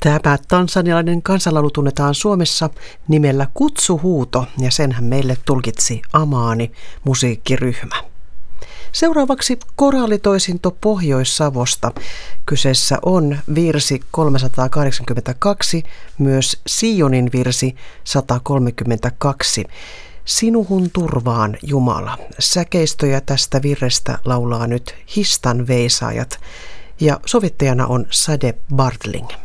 Tämä tansanialainen kansanlaulu tunnetaan Suomessa nimellä Kutsuhuuto ja senhän meille tulkitsi Amaani musiikkiryhmä. Seuraavaksi koraalitoisinto Pohjois-Savosta. Kyseessä on virsi 382, myös Sionin virsi 132. Sinuhun turvaan Jumala. Säkeistöjä tästä virrestä laulaa nyt Histan veisaajat ja sovittajana on Sade Bartling.